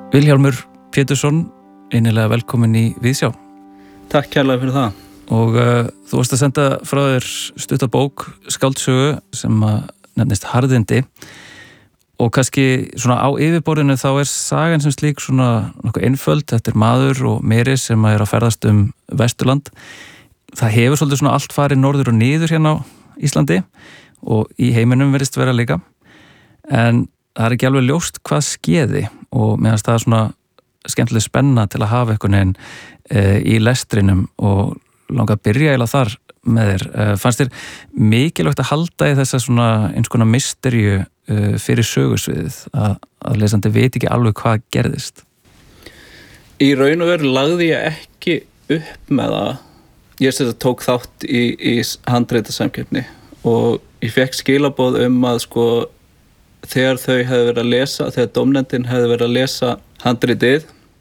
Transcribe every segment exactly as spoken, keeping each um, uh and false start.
Vilhjálmur Pétursson, innilega velkomin í Viðsjá. Takk kærlega fyrir það. Og uh, þú varst að senda frá þér stutta bók, skáldsögu, sem að nefnist Harðindi. Og kannski svona á yfirborðinu þá er sagan sem slík svona nokkuð einföld. Þetta er maður og meri sem er að ferðast um Vesturland. Það hefur svolítið svona allt farið norður og niður hérna á Íslandi og í heiminum verðist vera líka. En það er ekki alveg ljóst hvað skeði og meðan það er svona skemmtileg spenna til að hafa einhvern veginn e, í lestrinum og langa að byrja eiginlega þar með þér. E, fannst þér mikilvægt að halda í þessa svona eins konar mysteríu e, fyrir sögusviðið að, að lesandi veit ekki alveg hvað gerðist? Í raun og veru lagði ég ekki upp með það. Ég sem þetta tók þátt í, í handritasamkeppni og ég fekk skilaboð um að sko þegar þau hefði verið að lesa, þegar dómnefndin hefði verið að lesa handritið,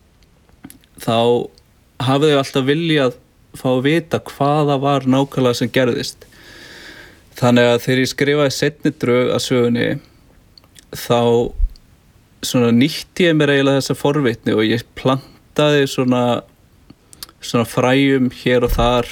þá hafði þau alltaf viljað fá að vita hvaða var nákvæmlega sem gerðist. Þannig að þegar ég skrifaði seinni drög að sögunni, þá svona nýtti ég mér eiginlega þessa forvitni og ég plantaði svona, svona fræjum hér og þar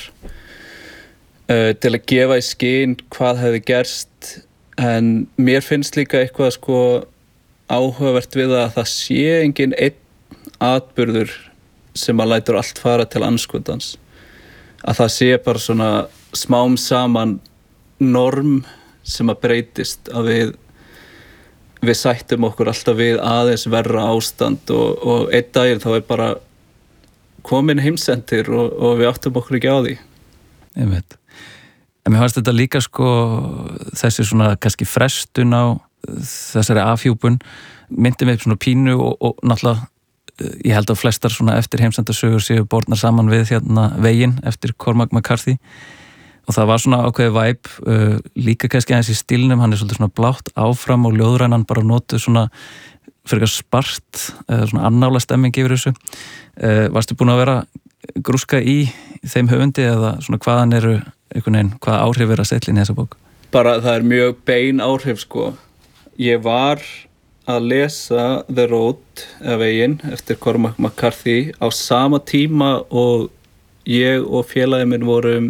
uh, til að gefa í skyn hvað hefði gerst. En mér finnst líka eitthvað sko áhugavert við að það sé engin einn atburður sem að lætur allt fara til andskotans. Að það sé bara svona smám saman norm sem að breytist, að við, við sættum okkur alltaf við aðeins verra ástand og, og einn daginn þá er bara komin heimsendir og, og við áttum okkur ekki á því. Ég veit. En mér fannst þetta líka sko þessi svona kannski frestun á þessari afhjúpun myndi mig svona pínu og, og náttúrulega ég held að flestar svona eftir heimsendarsögur séu bornar saman við hérna Veginn eftir Cormac McCarthy og það var svona ákveðið væp uh, líka kannski aðeins í stílnum, hann er svolítið svona blátt áfram og ljóðrænan bara notuð svona fyrir eitthvað spart uh, svona annála stemming yfir þessu. Uh, varstu búin að vera grúska í þeim höfundi eða svona hvaðan eru einhvern veginn, hvaða áhrif er að setja inn í þessa bók? Bara það er mjög bein áhrif sko. Ég var að lesa The Road eða Veginn eftir Cormac McCarthy á sama tíma og ég og félagi minn vorum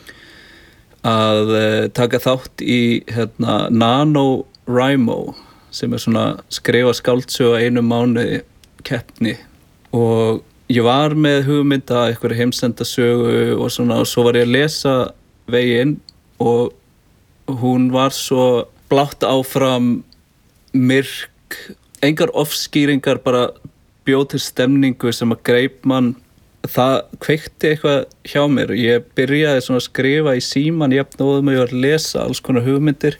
að taka þátt í hérna, NaNoWriMo sem er svona skrifa skáldsögu einum mánuði keppni og ég var með hugmynd að einhverju heimsendasögu og svona og svo var ég að lesa Veginn og hún var svo blátt áfram myrk, engar ofskýringar, bara bjóð til stemningu sem að greip mann. Það kveikti eitthvað hjá mér og ég byrjaði svona að skrifa í síman jafnóðum og ég var að lesa alls konar hugmyndir.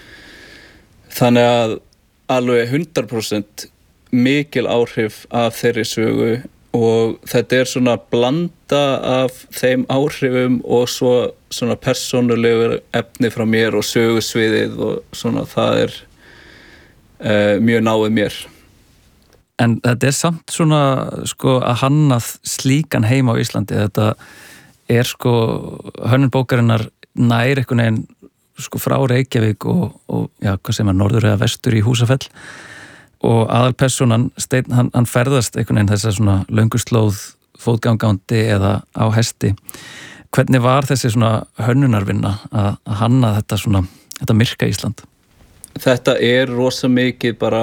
Þannig að alveg hundrað prósent mikil áhrif af þeirri sögu og þetta er svona blanda af þeim áhrifum og svo svona persónulegur efni frá mér og sögusviðið og svona það er uh, mjög náið mér. En þetta er samt svona sko að hannað slíkan heim á Íslandi. Þetta er sko hönnun bókarinnar nær einhvern veginn sko frá Reykjavík og, og já, hvað sem er norður eða vestur í Húsafell. Og aðalpersonan, Steinn, hann, hann ferðast einhvern veginn þessa svona löngu slóð fótgangandi eða á hesti. Hvernig var þessi svona hönnunarvinna að, að hanna þetta svona, þetta myrka Ísland? Þetta er rosa mikið bara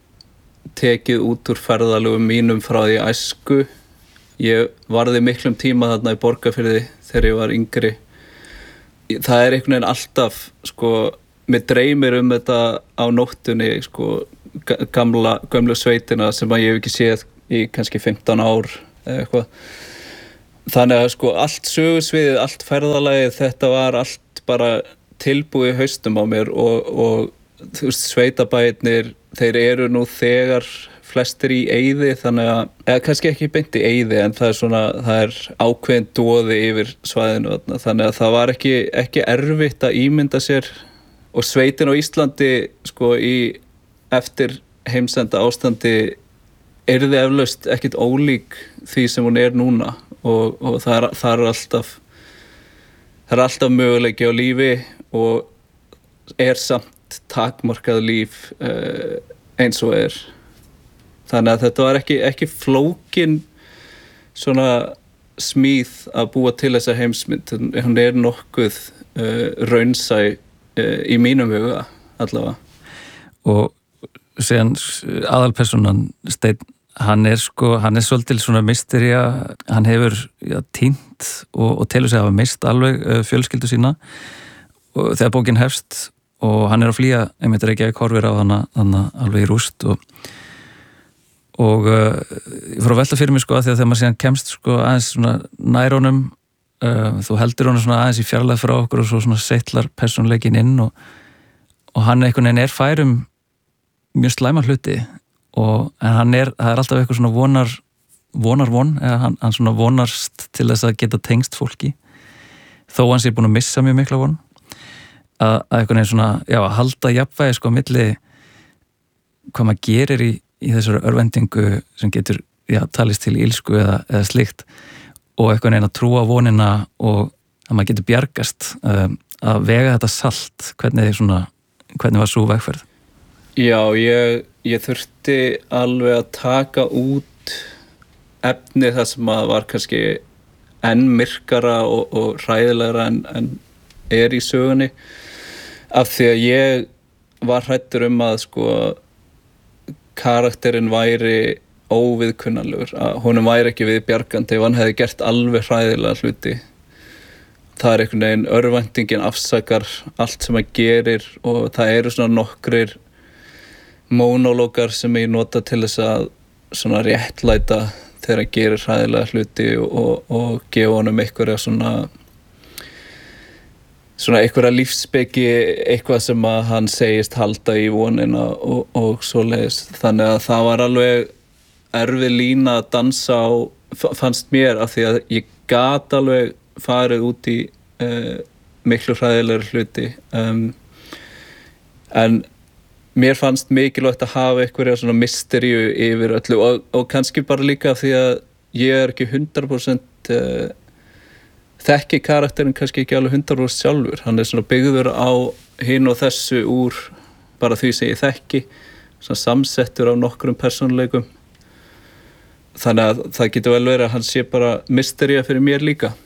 tekið út úr ferðalögum mínum frá því æsku. Ég varði miklum tíma þarna í Borgarfirði þegar ég var yngri. Það er einhvern veginn alltaf, sko, mér dreymir um þetta á nóttunni, sko, gamla, gömlu sveitina sem að ég hef ekki séð í kannski fimmtán ár eða eitthvað. Þannig að sko allt sögusviðið, allt ferðalagið, þetta var allt bara tilbúið í haustum á mér og, og þú veist, sveitabæirnir, þeir eru nú þegar flestir í eyði, þannig að, eða kannski ekki beint í eyði, en það er svona, það er ákveðin doði yfir svæðinu, þannig að það var ekki, ekki erfitt að ímynda sér og sveitin á Íslandi, sko, í eftir heimsenda ástandi yrði eflaust ekkit ólík því sem hún er núna og, og það, er, það er alltaf það er alltaf möguleiki á lífi og er samt takmarkað líf uh, eins og er. þannig að þetta var ekki, ekki flókin svona smíð að búa til þessa heimsmynd, hún er nokkuð uh, raunsæ uh, í mínum huga allavega. Og síðan aðalpersonan Steinn, hann er sko, hann er svolítil svona mystería, hann hefur já, týnt og, og telur sig að hafa mist alveg uh, fjölskyldu sína og þegar bókin hefst og hann er að flýja, einmitt Reykjavík horfir á hana, hana alveg í rúst og og uh, ég fór að velta fyrir mig sko að því að þegar maður síðan kemst sko aðeins svona nær honum uh, þú heldur honum svona aðeins í fjarlægð frá okkur og svo svona settlar persónuleikin inn og, og hann einhvern veginn er fær um mjög slæma hluti og en hann er, það er alltaf eitthvað svona vonar vonar von, eða hann, hann svona vonarst til þess að geta tengst fólki þó hann sé búin að missa mjög mikla von að, að einhvern veginn svona, já, að halda jafnvægi sko á milli hvað maður gerir í í þessari örvendingu sem getur já, talist til ílsku eða, eða slikt og eitthvað neina trúa vonina og að maður getur bjargast um, að vega þetta salt hvernig, svona, hvernig var svo vegferð? Já, ég, ég þurfti alveg að taka út efni það sem að var kannski enn myrkara og, og hræðilegra en, en er í sögunni af því að ég var hræddur um að sko karakterinn væri óviðkunnanlegur, að honum væri ekki við bjargandi ef hann hefði gert alveg hræðilega hluti. Það er einhvern veginn, örvæntingin afsakar allt sem hann gerir og það eru svona nokkrir mónólógar sem ég nota til þess að svona réttlæta þegar hann gerir hræðilega hluti og, og gefa honum einhverja svona svona einhverja lífsspeki, eitthvað sem að hann segist halda í vonina og, og svoleiðis. Þannig að það var alveg erfið lína að dansa á, fannst mér af því að ég gat alveg farið út í uh, miklu hræðilegri hluti. Um, en mér fannst mikilvægt að hafa einhverja svona mysteríu yfir öllu og, og kannski bara líka af því að ég er ekki hundrað prósent uh, þekki karakterinn kannski ekki alveg hundrað prósent sjálfur, hann er svona byggður á hinn og þessu úr bara því sem ég þekki, svona samsettur af nokkrum persónuleikum þannig að það getur vel verið að hann sé bara mystería fyrir mér líka.